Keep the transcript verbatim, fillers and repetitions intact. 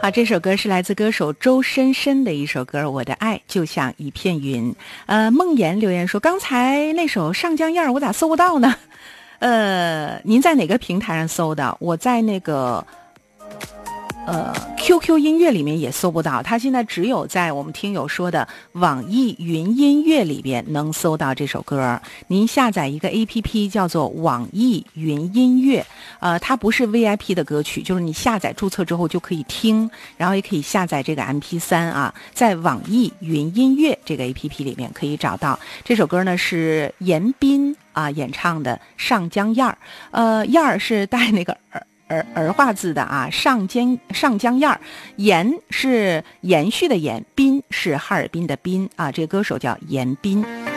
好，这首歌是来自歌手周深深的一首歌，我的爱就像一片云。呃，梦妍留言说，刚才那首上江燕我咋搜不到呢？呃，您在哪个平台上搜的？我在那个呃 Q Q 音乐里面也搜不到，它现在只有在我们听友说的网易云音乐里边能搜到这首歌。您下载一个 A P P 叫做网易云音乐，呃，它不是 V I P 的歌曲，就是你下载注册之后就可以听，然后也可以下载这个 M P 三 啊，在网易云音乐这个 A P P 里面可以找到这首歌呢，是严彬啊演唱的《上江燕儿》，呃，燕儿是带那个儿。儿儿化字的啊，上江上江燕儿，延是延续的延，彬是哈尔滨的彬啊，这个歌手叫严彬。